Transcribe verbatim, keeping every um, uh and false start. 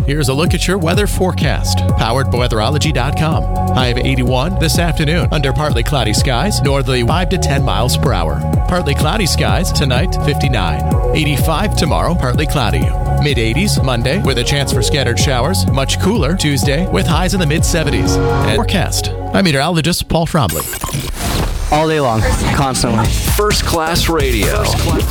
Here's a look at your weather forecast, powered by weatherology dot com. High of eighty-one this afternoon, under partly cloudy skies, northerly five to ten miles per hour. Partly cloudy skies tonight, fifty-nine. eighty-five tomorrow, partly cloudy. mid eighties Monday, with a chance for scattered showers. Much cooler Tuesday, with highs in the mid seventies. And forecast. I'm meteorologist Paul Trombley. All day long, constantly. First Class Radio. First Class.